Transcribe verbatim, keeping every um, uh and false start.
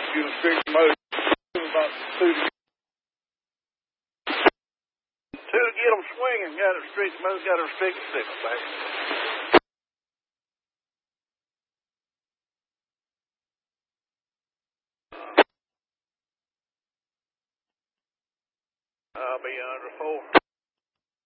Get a stick motor. About two to, two to get them swinging. Got her street motor, got her stick stick back. I'll be under four.